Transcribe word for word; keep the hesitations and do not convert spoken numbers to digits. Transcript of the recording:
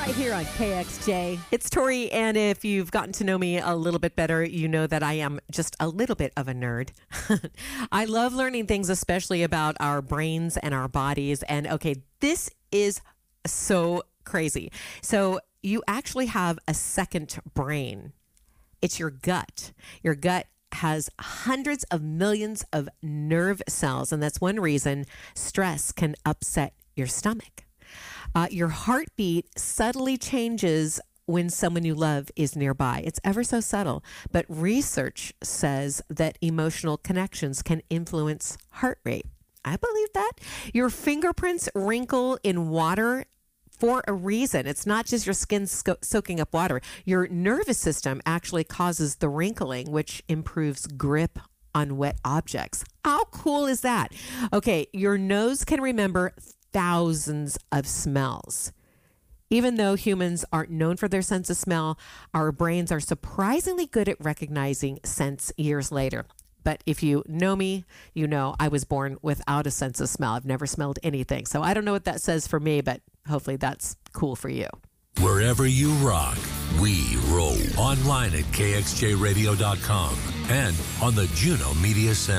right here on K X J. It's Tori, and if you've gotten to know me a little bit better, you know that I am just a little bit of a nerd. I love learning things, especially about our brains and our bodies. And okay, this is so crazy. So you actually have a second brain. It's your gut. Your gut has hundreds of millions of nerve cells, and that's one reason stress can upset your stomach. Uh, your heartbeat subtly changes when someone you love is nearby. It's ever so subtle, but research says that emotional connections can influence heart rate. I believe that. Your fingerprints wrinkle in water for a reason. It's not just your skin sco- soaking up water. Your nervous system actually causes the wrinkling, which improves grip on wet objects. How cool is that? Okay, your nose can remember thousands of smells. Even though humans aren't known for their sense of smell, our brains are surprisingly good at recognizing scents years later. But if you know me, you know I was born without a sense of smell. I've never smelled anything. So I don't know what that says for me, but hopefully that's cool for you. Wherever you rock, we roll. Online at K X J radio dot com and on the Juno Media Center.